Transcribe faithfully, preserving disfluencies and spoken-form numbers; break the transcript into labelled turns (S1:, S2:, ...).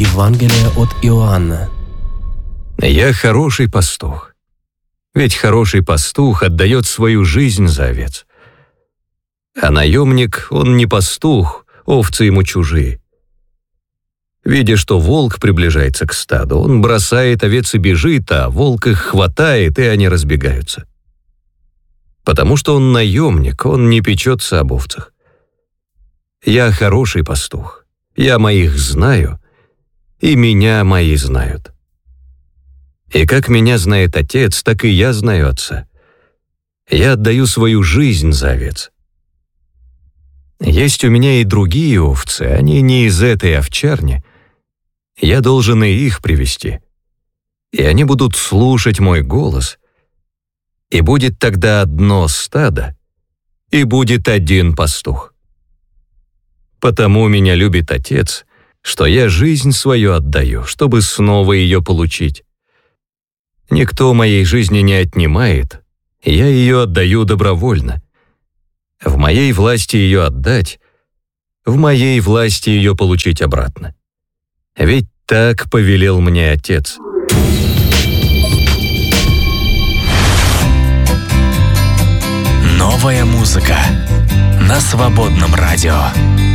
S1: Евангелия от Иоанна.
S2: Я хороший пастух. Ведь хороший пастух отдает свою жизнь за овец. А наемник, он не пастух, овцы ему чужие. Видя, что волк приближается к стаду, он бросает овец и бежит, а волк их хватает, и они разбегаются. Потому что он наемник, он не печется об овцах. Я хороший пастух, я моих знаю, и меня мои знают. И как меня знает Отец, так и я знаю Отца. Я отдаю свою жизнь за овец. Есть у меня и другие овцы, они не из этой овчарни. Я должен и их привести. И они будут слушать мой голос. И будет тогда одно стадо, и будет один пастух. Потому меня любит Отец, что я жизнь свою отдаю, чтобы снова ее получить. Никто моей жизни не отнимает, я ее отдаю добровольно. В моей власти ее отдать, в моей власти ее получить обратно. Ведь так повелел мне Отец.
S3: Новая музыка на Свободном радио.